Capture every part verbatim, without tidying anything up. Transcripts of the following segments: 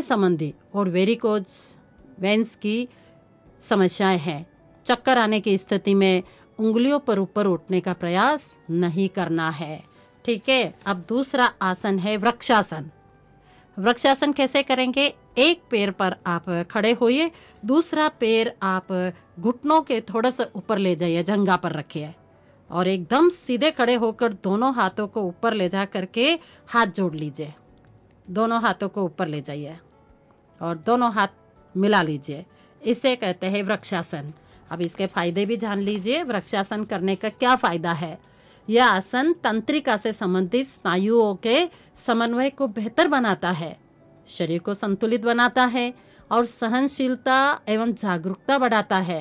संबंधी और varicose veins की समस्याएं हैं। चक्कर आने की स्थिति में उंगलियों पर ऊपर उठने का प्रयास नहीं करना है। ठीक है, अब दूसरा आसन है वृक्षासन। वृक्षासन कैसे करेंगे? एक पैर पर आप खड़े होइए, दूसरा पैर आप घुटनों के थोड़ा सा ऊपर ले जाइए, जंघा पर रखिए और एकदम सीधे खड़े होकर दोनों हाथों को ऊपर ले जा करके हाथ जोड़ लीजिए। दोनों हाथों को ऊपर ले जाइए और दोनों हाथ मिला लीजिए। इसे कहते हैं वृक्षासन। अब इसके फायदे भी जान लीजिए। वृक्षासन करने का क्या फायदा है? यह आसन तंत्रिका से संबंधित स्नायुओं के समन्वय को बेहतर बनाता है, शरीर को संतुलित बनाता है और सहनशीलता एवं जागरूकता बढ़ाता है।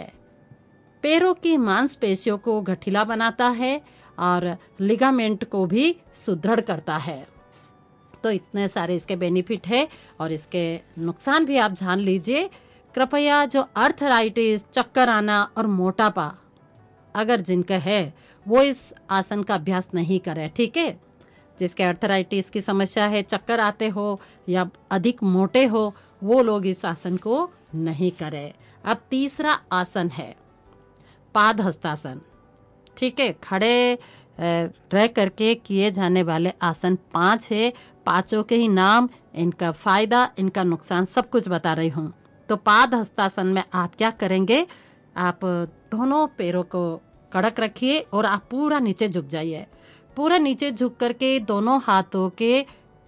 पैरों की मांसपेशियों को गठीला बनाता है और लिगामेंट को भी सुदृढ़ करता है। तो इतने सारे इसके बेनिफिट है और इसके नुकसान भी आप जान लीजिए। कृपया जो अर्थराइटिस, चक्कर आना और मोटापा अगर जिनका है वो इस आसन का अभ्यास नहीं करे। ठीक है, जिसके अर्थराइटिस की समस्या है, चक्कर आते हो या अधिक मोटे हो, वो लोग इस आसन को नहीं करें। अब तीसरा आसन है पाद हस्तासन। ठीक है, खड़े रह करके किए जाने वाले आसन पांच है। पांचों के ही नाम, इनका फायदा, इनका नुकसान सब कुछ बता रही हूँ। तो पाद हस्तासन में आप क्या करेंगे? आप दोनों पैरों को कड़क रखिए और आप पूरा नीचे झुक जाइए। पूरा नीचे झुक करके दोनों हाथों के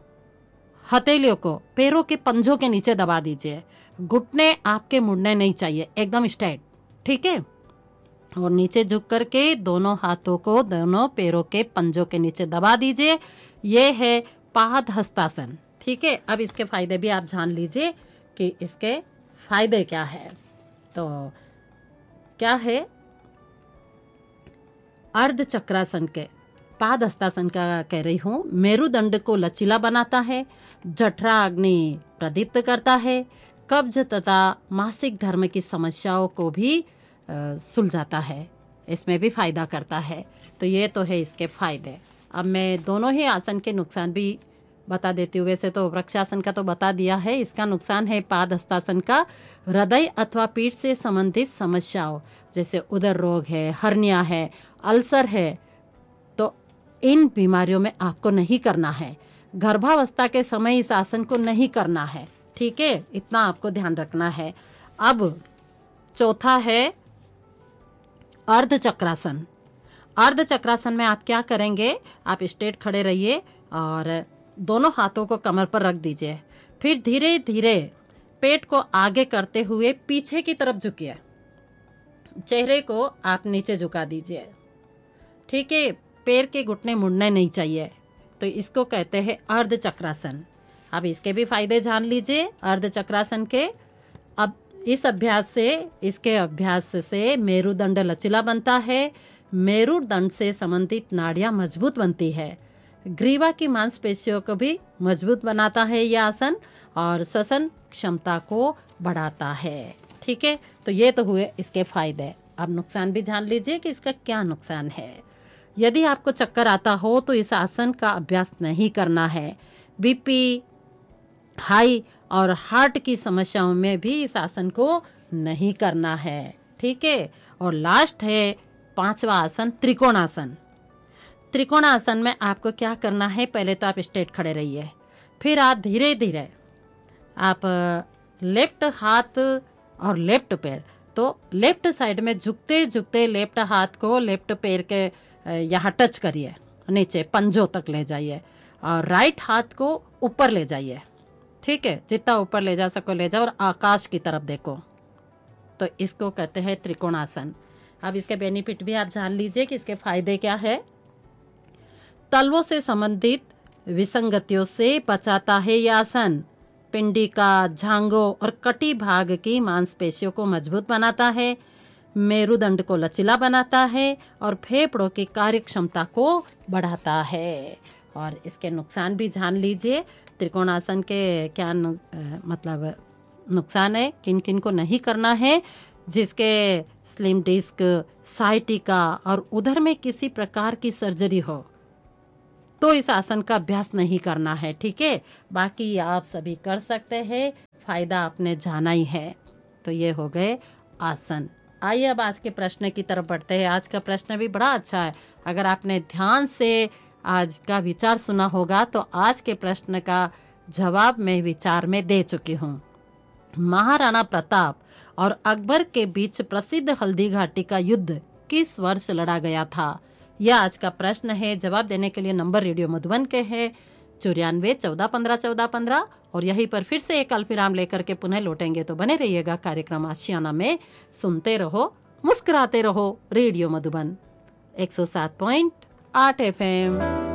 हथेलियों को पैरों के पंजों के नीचे दबा दीजिए। घुटने आपके मुड़ने नहीं चाहिए, एकदम स्ट्रेट। ठीक है, और नीचे झुक करके दोनों हाथों को दोनों पैरों के पंजों के नीचे दबा दीजिए। ये है पाद हस्तासन। ठीक है, अब इसके फायदे भी आप जान लीजिए कि इसके फायदे क्या है। तो क्या है? अर्ध चक्रासन के पाद हस्तासन का कह रही हूँ। मेरुदंड को लचीला बनाता है, जठरा अग्नि प्रदीप्त करता है, कब्ज तथा मासिक धर्म की समस्याओं को भी सुलझाता है, इसमें भी फायदा करता है। तो ये तो है इसके फायदे। अब मैं दोनों ही आसन के नुकसान भी बता देती हूँ। वैसे तो वृक्षासन का तो बता दिया है। इसका नुकसान है पाद हस्तासन का हृदय अथवा पीठ से संबंधित समस्याओं जैसे उदर रोग है, हर्निया है, अल्सर है, तो इन बीमारियों में आपको नहीं करना है। गर्भावस्था के समय इस आसन को नहीं करना है। ठीक है, इतना आपको ध्यान रखना है। अब चौथा है अर्ध चक्रासन। अर्ध चक्रासन में आप क्या करेंगे? आप स्ट्रेट खड़े रहिए और दोनों हाथों को कमर पर रख दीजिए। फिर धीरे धीरे पेट को आगे करते हुए पीछे की तरफ झुकिए। चेहरे को आप नीचे झुका दीजिए। ठीक है, पैर के घुटने मुड़ने नहीं चाहिए। तो इसको कहते हैं अर्ध चक्रासन। अब इसके भी फायदे जान लीजिए अर्ध चक्रासन के। अब इस अभ्यास से इसके अभ्यास से मेरुदंड लचीला बनता है, मेरुदंड से संबंधित नाड़ियां मजबूत बनती है, ग्रीवा की मांसपेशियों को भी मजबूत बनाता है यह आसन और श्वसन क्षमता को बढ़ाता है। ठीक है, तो ये तो हुए इसके फायदे। अब नुकसान भी जान लीजिए कि इसका क्या नुकसान है। यदि आपको चक्कर आता हो तो इस आसन का अभ्यास नहीं करना है। बीपी हाई और हार्ट की समस्याओं में भी इस आसन को नहीं करना है। ठीक है, और लास्ट है पांचवा आसन त्रिकोणासन। त्रिकोणासन में आपको क्या करना है? पहले तो आप स्ट्रेट खड़े रहिए, फिर आप धीरे धीरे आप लेफ्ट हाथ और लेफ्ट पैर, तो लेफ्ट साइड में झुकते झुकते लेफ्ट हाथ को लेफ्ट पैर के यहाँ टच करिए, नीचे पंजों तक ले जाइए और राइट हाथ को ऊपर ले जाइए। ठीक है, जितना ऊपर ले जा सको ले जाओ और आकाश की तरफ देखो। तो इसको कहते हैं त्रिकोणासन। अब इसके बेनिफिट भी आप जान लीजिए कि इसके फायदे क्या है। तलवों से संबंधित विसंगतियों से बचाता है यह आसन। पिंडिका, झांगों और कटी भाग की मांसपेशियों को मजबूत बनाता है, मेरुदंड को लचीला बनाता है और फेफड़ों की कार्य क्षमता को बढ़ाता है। और इसके नुकसान भी जान लीजिए। त्रिकोणासन के क्या नु, आ, मतलब नुकसान है, किन किन को नहीं करना है। जिसके स्लिम डिस्क, साइटिका और उधर में किसी प्रकार की सर्जरी हो, तो इस आसन का अभ्यास नहीं करना है। ठीक है, बाकी आप सभी कर सकते हैं, फायदा आपने जाना ही है। तो ये हो गए आसन। आइए अब आज के प्रश्न की तरफ बढ़ते हैं। आज का प्रश्न भी बड़ा अच्छा है। अगर आपने ध्यान से आज का विचार सुना होगा तो आज के प्रश्न का जवाब मैं विचार में दे चुकी हूँ। महाराणा प्रताप और अकबर के बीच प्रसिद्ध हल्दी घाटी का युद्ध किस वर्ष लड़ा गया था? यह आज का प्रश्न है। जवाब देने के लिए नंबर रेडियो मधुबन के है चौरानवे चौदह पंद्रह चौदह पंद्रह। और यहीं पर फिर से एक अल्पविराम लेकर के पुनः लौटेंगे, तो बने रहिएगा कार्यक्रम आशियाना में। सुनते रहो, मुस्कुराते रहो। रेडियो मधुबन एक सौ सात पॉइंट आठ एफ एम।